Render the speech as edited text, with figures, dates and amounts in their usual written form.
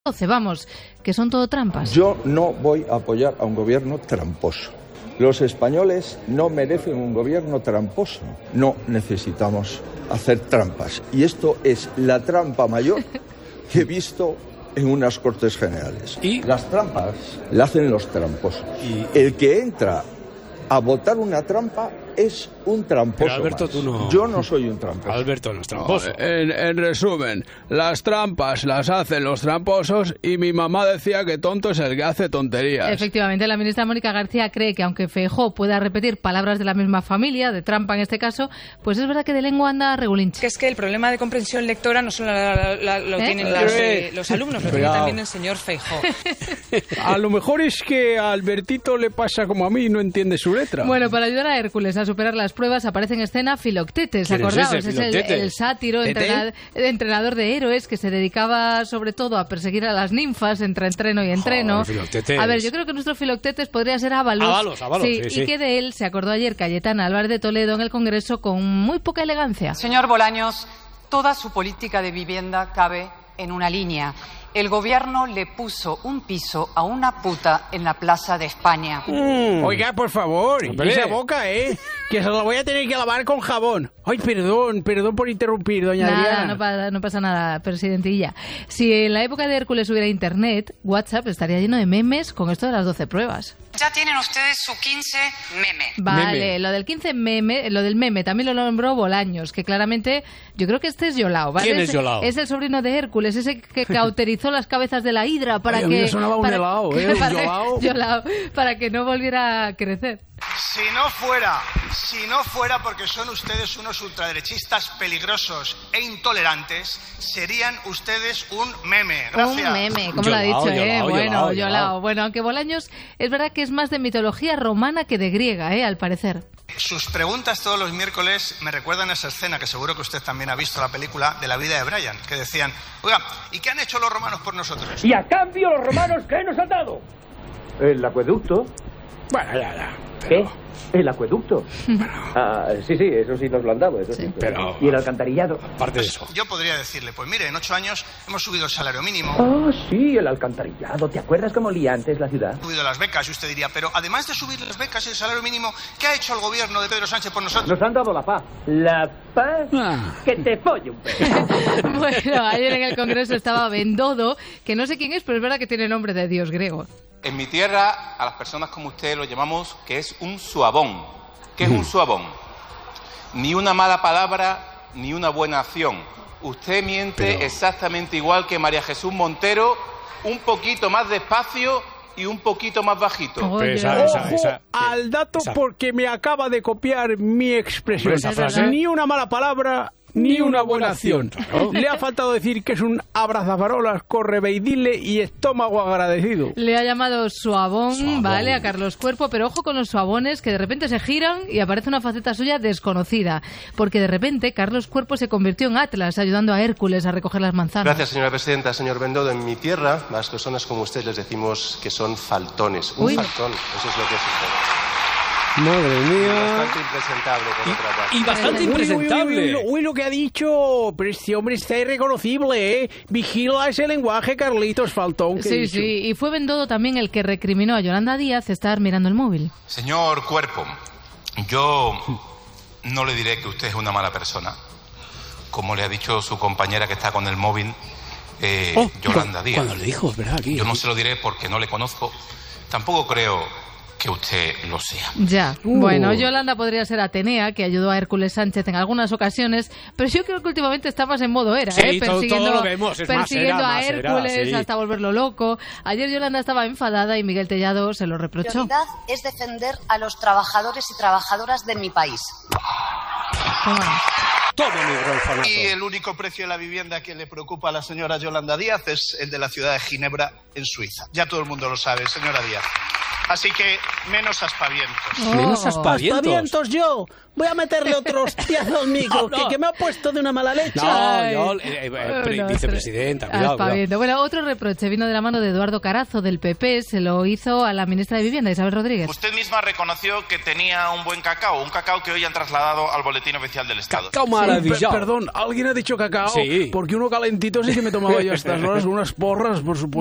12, vamos, que son todo trampas. Yo no voy a apoyar a un gobierno tramposo. Los españoles no merecen un gobierno tramposo. No necesitamos hacer trampas. Y esto es la trampa mayor que he visto en unas Cortes Generales. ¿Y? Las trampas las hacen los tramposos. El que entra a votar una trampa es un tramposo. Pero Alberto, más. tú no. Yo no soy un tramposo. Alberto no es tramposo. En resumen, las trampas las hacen los tramposos y mi mamá decía que tonto es el que hace tonterías. Efectivamente, la ministra Mónica García cree que aunque Feijóo pueda repetir palabras de la misma familia, de trampa en este caso, pues es verdad que de lengua anda regulinche. Que es que el problema de comprensión lectora no solo lo tienen los alumnos, lo tiene también el señor Feijóo. A lo mejor es que a Albertito le pasa como a mí y no entiende su letra. Bueno, para ayudar a Hércules a superar las pruebas aparece en escena Filoctetes, acordaos, es el sátiro, entrenador de héroes que se dedicaba sobre todo a perseguir a las ninfas entre entreno y entreno. A ver, yo creo que nuestro Filoctetes podría ser Ábalos. Sí, y que de él se acordó ayer Cayetana Álvarez de Toledo en el Congreso con muy poca elegancia. Señor Bolaños, toda su política de vivienda cabe en una línea. El gobierno le puso un piso a una puta en la Plaza de España. Oiga, por favor, esa boca, que se la voy a tener que lavar con jabón. Ay, perdón por interrumpir, doña Adriana. No pasa nada, presidentilla. Si en la época de Hércules hubiera internet, WhatsApp estaría lleno de memes con esto de las 12 pruebas. Ya tienen ustedes su 15 meme. Vale, lo del 15 meme, lo del meme también lo nombró Bolaños, que claramente yo creo que este es Yolao, ¿vale? ¿Quién es Yolao? Es el sobrino de Hércules, ese que cauterizó las cabezas de la hidra para que... A mí me sonaba un helado, Yolao, para que no volviera a crecer. Si no fuera porque son ustedes unos ultraderechistas peligrosos e intolerantes, serían ustedes un meme. Gracias. Un meme, como lo ha dicho, Yolao. Bueno, aunque Bolaños es verdad que es más de mitología romana que de griega, al parecer. Sus preguntas todos los miércoles me recuerdan a esa escena, que seguro que usted también ha visto la película de la vida de Brian, que decían, oiga, ¿y qué han hecho los romanos por nosotros? Y a cambio los romanos, ¿qué nos han dado? El acueducto. Bueno, ya. ¿Qué? El acueducto. Sí, eso sí nos lo han dado. Eso sí. Pero... ¿Y el alcantarillado? Aparte de eso. Yo podría decirle, pues mire, en 8 años hemos subido el salario mínimo. Sí, el alcantarillado. ¿Te acuerdas cómo olía antes la ciudad? Hemos subido las becas, y usted diría, pero además de subir las becas y el salario mínimo, ¿qué ha hecho el gobierno de Pedro Sánchez por nosotros? Nos han dado la paz. ¿La paz? Que te folle un pedo. Bueno, ayer en el Congreso estaba Bendodo, que no sé quién es, pero es verdad que tiene nombre de dios griego. En mi tierra, a las personas como usted lo llamamos que es un suabón. ¿Qué es un suabón? Ni una mala palabra, ni una buena acción. Usted miente exactamente igual que María Jesús Montero, un poquito más despacio y un poquito más bajito. Ojo al dato porque me acaba de copiar mi expresión. Esa frase. Ni una mala palabra, ni una buena acción. Claro. Le ha faltado decir que es un abrazafarolas, correveidile y estómago agradecido. Le ha llamado suabón, ¿vale? A Carlos Cuerpo, pero ojo con los suabones que de repente se giran y aparece una faceta suya desconocida. Porque de repente Carlos Cuerpo se convirtió en Atlas, ayudando a Hércules a recoger las manzanas. Gracias, señora presidenta. Señor Bendodo, en mi tierra, las personas como usted les decimos que son faltones. Un faltón, eso es lo que es usted. Madre mía. Bastante impresentable, por otra parte. Y bastante impresentable. Uy, lo que ha dicho. Pero este hombre está irreconocible, Vigila ese lenguaje, Carlitos, faltón. Sí, y fue Bendodo también el que recriminó a Yolanda Díaz estar mirando el móvil. Señor Cuerpo, yo no le diré que usted es una mala persona, como le ha dicho su compañera que está con el móvil, Yolanda Díaz. Cuando le dijo, es verdad, aquí. Yo no se lo diré porque no le conozco. Tampoco creo que usted lo sea. Ya. Bueno, Yolanda podría ser Atenea, que ayudó a Hércules Sánchez en algunas ocasiones, pero yo creo que últimamente está más en modo Hera, todo lo vemos, es persiguiendo más a Hércules hasta volverlo loco. Ayer Yolanda estaba enfadada y Miguel Tellado se lo reprochó. Mi prioridad es defender a los trabajadores y trabajadoras de mi país. Y el único precio de la vivienda que le preocupa a la señora Yolanda Díaz es el de la ciudad de Ginebra, en Suiza. Ya todo el mundo lo sabe, señora Díaz. Así que menos aspavientos. Menos aspavientos. Aspavientos yo. Voy a meterle otro hostiazo al micro, que me ha puesto de una mala leche. Vicepresidenta, cuidado. Bueno, otro reproche vino de la mano de Eduardo Carazo, del PP, se lo hizo a la ministra de Vivienda, Isabel Rodríguez. Usted misma reconoció que tenía un buen cacao, un cacao que hoy han trasladado al Boletín Oficial del Estado. Cacao maravillado. Perdón, ¿alguien ha dicho cacao? Sí. Porque uno calentito sí que me tomaba yo a estas horas, unas porras, por supuesto.